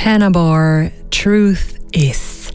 Hannah Barr, Truth is.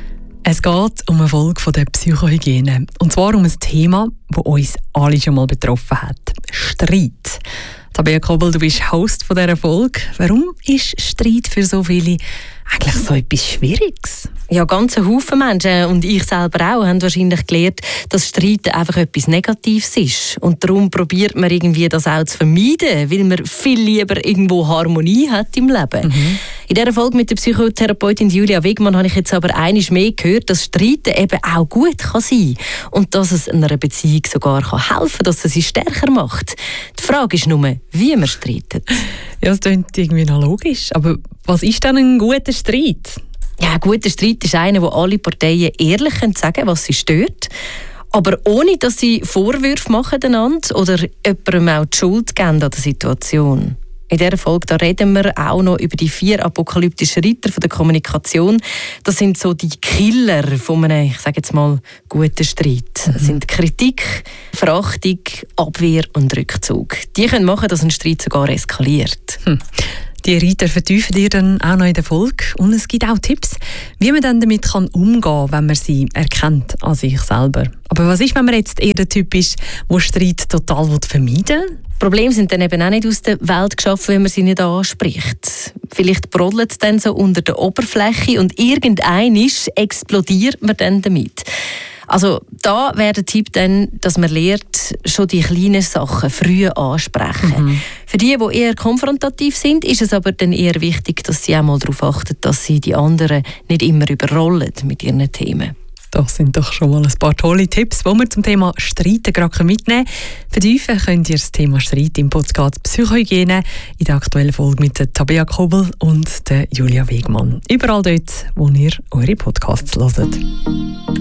Es geht um eine Folge von der Psychohygiene. Und zwar um ein Thema, das uns alle schon mal betroffen hat. Streit. Tabea Kobel, du bist Host von dieser Folge. Warum ist Streit für so viele eigentlich so etwas Schwieriges? Ja, ganz ein Haufen Menschen und ich selber auch haben wahrscheinlich gelernt, dass Streiten einfach etwas Negatives ist. Und darum probiert man irgendwie das auch zu vermeiden, weil man viel lieber irgendwo Harmonie hat im Leben. In dieser Folge mit der Psychotherapeutin Julia Wegmann habe ich jetzt aber einiges mehr gehört, dass Streiten eben auch gut kann sein und dass es einer Beziehung sogar helfen kann, dass es sie stärker macht. Die Frage ist nur, wie man streitet. Ja, das klingt irgendwie noch logisch. Aber was ist denn ein guter Streit? Ja, ein guter Streit ist einer, wo alle Parteien ehrlich sagen können, was sie stört, aber ohne, dass sie Vorwürfe machen einander oder jemandem auch die Schuld geben an der Situation. In dieser Folge da reden wir auch noch über die 4 apokalyptischen Ritter von der Kommunikation. Das sind so die Killer von einem, ich sage jetzt mal, guten Streit. Das sind Kritik, Verachtung, Abwehr und Rückzug. Die können machen, dass ein Streit sogar eskaliert. Die Reiter vertiefen ihr dann auch noch in der Folge. Und es gibt auch Tipps, wie man dann damit umgehen kann, wenn man sie erkennt an sich selber. Aber was ist, wenn man jetzt eher der Typ ist, der Streit total vermeiden will? Probleme sind dann eben auch nicht aus der Welt geschaffen, wenn man sie nicht anspricht. Vielleicht brodelt es dann so unter der Oberfläche und irgendeinmal explodiert man dann damit. Also da wäre der Tipp dann, dass man lernt, schon die kleinen Sachen früh ansprechen. Für die eher konfrontativ sind, ist es aber dann eher wichtig, dass sie auch mal darauf achten, dass sie die anderen nicht immer überrollen mit ihren Themen. Das sind doch schon mal ein paar tolle Tipps, die wir zum Thema Streiten gerade mitnehmen können. Vertiefen könnt ihr das Thema Streit im Podcast Psychohygiene in der aktuellen Folge mit der Tabea Kobel und der Julia Wegmann. Überall dort, wo ihr eure Podcasts hört.